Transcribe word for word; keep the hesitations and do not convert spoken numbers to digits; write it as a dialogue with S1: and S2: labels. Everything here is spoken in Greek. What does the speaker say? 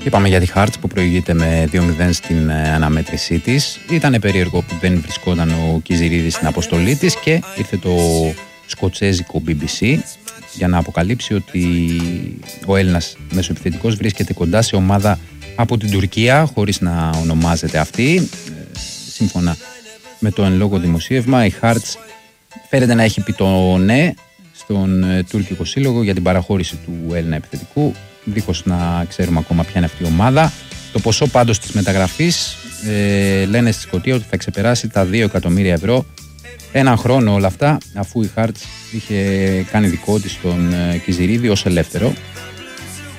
S1: Είπαμε για τη Hearts που προηγείται με δύο μηδέν στην αναμέτρησή της. Ήταν περίεργο που δεν βρισκόταν ο Κιζιρίδης στην αποστολή της και ήρθε το σκοτσέζικο μπι μπι σι για να αποκαλύψει ότι ο Έλληνας μεσοεπιθετικός βρίσκεται κοντά σε ομάδα από την Τουρκία, χωρίς να ονομάζεται αυτή. Σύμφωνα με το εν λόγω δημοσίευμα, η Hearts φαίνεται να έχει πει το ναι στον τουρκικό σύλλογο για την παραχώρηση του Έλληνα επιθετικού, δίχως να ξέρουμε ακόμα ποια είναι αυτή η ομάδα. Το ποσό πάντως της μεταγραφής ε, λένε στη Σκωτία ότι θα ξεπεράσει τα δύο εκατομμύρια ευρώ έναν χρόνο, όλα αυτά, αφού η Hearts είχε κάνει δικό της τον ε, Κιζιρίδη ως ελεύθερο.